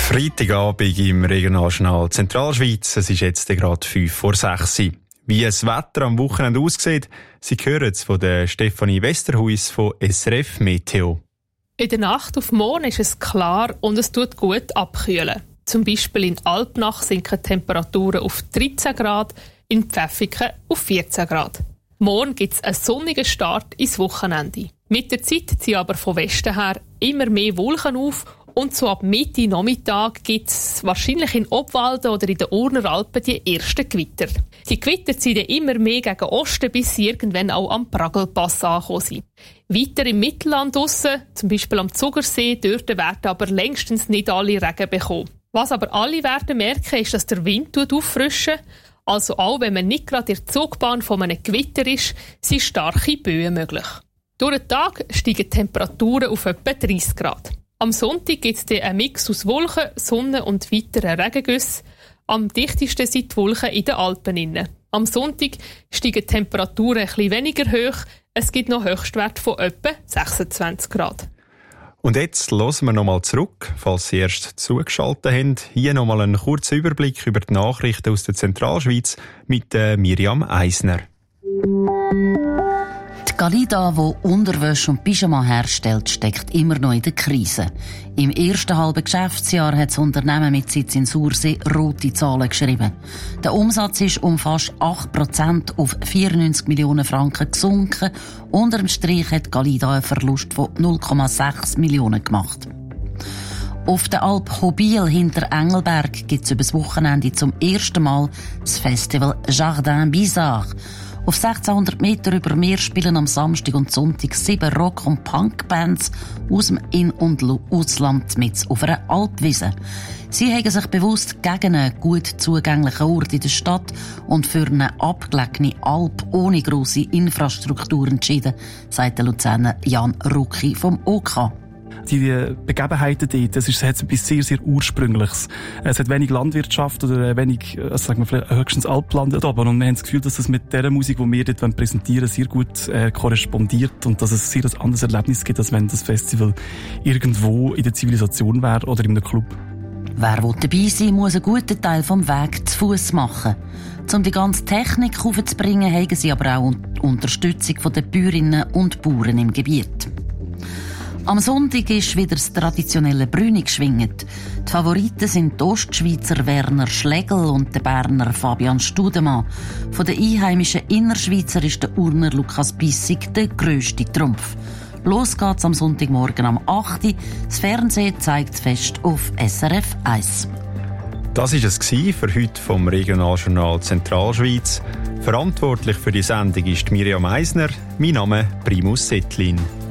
Freitagabend im Regionaljournal Zentralschweiz. Es ist jetzt gerade 5:05. Wie das Wetter am Wochenende aussieht, Sie hören es von der Stefanie Westerhuis von SRF Meteo. In der Nacht auf morgen ist es klar und es tut gut abkühlen. Zum Beispiel in Alpnach sinken Temperaturen auf 13 Grad, in Pfäffiken auf 14 Grad. Morgen gibt es einen sonnigen Start ins Wochenende. Mit der Zeit ziehen aber von Westen her immer mehr Wolken auf und so ab Mitte Nachmittag gibt es wahrscheinlich in Obwalden oder in den Urner Alpen die ersten Gewitter. Die Gewitter ziehen immer mehr gegen Osten, bis sie irgendwann auch am Pragelpass angekommen sind. Weiter im Mittelland draussen, zum Beispiel am Zugersee, dort werden aber längstens nicht alle Regen bekommen. Was aber alle werden merken, ist, dass der Wind auffrischen. Also auch wenn man nicht gerade in der Zugbahn von einem Gewitter ist, sind starke Böen möglich. Durch den Tag steigen die Temperaturen auf etwa 30 Grad. Am Sonntag gibt es einen Mix aus Wolken, Sonne und weiteren Regengüssen. Am dichtesten sind die Wolken in den Alpen. Am Sonntag steigen die Temperaturen ein bisschen weniger hoch. Es gibt noch Höchstwerte von etwa 26 Grad. Und jetzt hören wir nochmal zurück, falls Sie erst zugeschaltet haben. Hier nochmal einen kurzen Überblick über die Nachrichten aus der Zentralschweiz mit Miriam Eisner. Die Galida, die Unterwäsche und Pyjama herstellt, steckt immer noch in der Krise. Im ersten halben Geschäftsjahr hat das Unternehmen mit Sitz in Sursee rote Zahlen geschrieben. Der Umsatz ist um fast 8% auf 94 Millionen Franken gesunken. Unter dem Strich hat Galida einen Verlust von 0,6 Millionen gemacht. Auf der Alp Hobil hinter Engelberg gibt es übers Wochenende zum ersten Mal das Festival Jardin Bizarre. Auf 1600 Meter über Meer spielen am Samstag und Sonntag 7 Rock- und Punk-Bands aus dem In- und Ausland mit auf einer Alpwiese. Sie haben sich bewusst gegen einen gut zugänglichen Ort in der Stadt und für eine abgelegene Alp ohne grosse Infrastruktur entschieden, sagt der Luzerner Jan Rucki vom OK. Die Begebenheiten dort, das hat etwas sehr, sehr Ursprüngliches. Es hat wenig Landwirtschaft oder wenig, sagen wir vielleicht höchstens Alpland oben. Und wir haben das Gefühl, dass es mit der Musik, die wir dort präsentieren wollen, sehr gut korrespondiert und dass es sehr ein anderes Erlebnis gibt, als wenn das Festival irgendwo in der Zivilisation wäre oder in einem Club. Wer dabei sein will, muss einen guten Teil vom Weg zu Fuss machen. Um die ganze Technik aufzubringen, haben sie aber auch Unterstützung von den Bäuerinnen und Bauern im Gebiet. Am Sonntag ist wieder das traditionelle Brüni geschwingt. Die Favoriten sind die Ostschweizer Werner Schlegel und der Berner Fabian Studemann. Von den einheimischen Innerschweizer ist der Urner Lukas Bissig der grösste Trumpf. Los geht's am Sonntagmorgen am 8 Uhr. Das Fernsehen zeigt das Fest auf SRF 1. Das war es für heute vom Regionaljournal Zentralschweiz. Verantwortlich für die Sendung ist Miriam Eisner. Mein Name Primus Settlin.